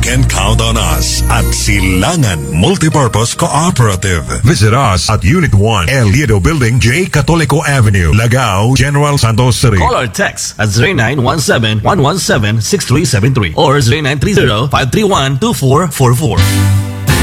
can count on us at Silangan Multipurpose Cooperative. Visit us at Unit 1, El Liedo Building, J. Catolico Avenue, Lagao, General Santos City. Call or text at 0917-117-6373 or 0930-531-2444.